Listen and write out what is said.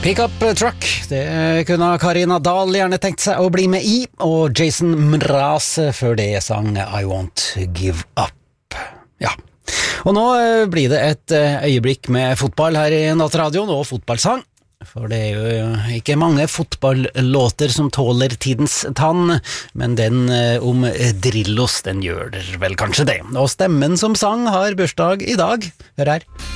Pick Up Truck, det kunne Karina Dahl gjerne tenkt seg å bli med i, og Jason Mraz før det sang I Won't Give Up. Ja, og nå blir det et øyeblikk med fotball her i Nattradioen, og fotballsang. For det er jo ikke mange fotballåter som tåler tidens tann, men den om Drillos, den gjør vel kanskje det. Og stemmen som sang har bursdag i dag. Hør her.